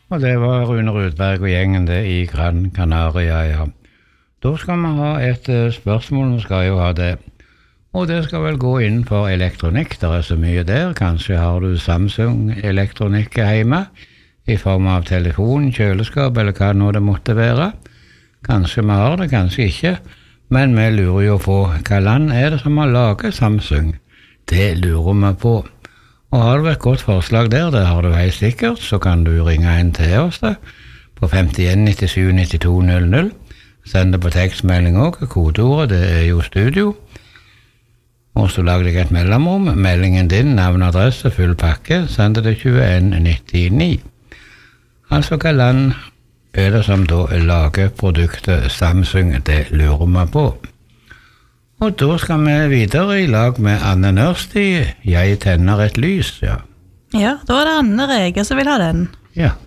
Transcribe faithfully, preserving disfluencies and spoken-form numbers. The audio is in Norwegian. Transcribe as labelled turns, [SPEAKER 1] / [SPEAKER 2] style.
[SPEAKER 1] Og det var Rune Rudberg og gjengen det i Gran Canaria, ja. Da skal vi ha et uh, spørsmål, vi skal jo ha det. Og det skal vel gå innenfor elektronikk, det er så mye der. Kanskje har du Samsung-elektronikk hjemme, i form av telefon, kjøleskap, eller hva nå det måtte være. Kanskje vi har det, kanskje ikke. Men vi lurer jo på, hva land er det som har laget Samsung? Det lurer vi på. Og har du et godt forslag der, det har du helt sikkert, så kan du ringe inn til oss da, på femtien nittisju nittito null null. Send det på tekstmelding også, kodeordet, det er jo studio. Og så lag deg et mellomrom, meldingen din, navn, adresse, full pakke, send det til tjueen nittini. Altså, hva land er det som da lager produktet Samsung, det lurer vi på. Og da skal vi videre i lag med Anne Nørsti, Jeg tenner et lys, ja.
[SPEAKER 2] Ja, da er det Anne Rege som vil ha den.
[SPEAKER 1] Ja.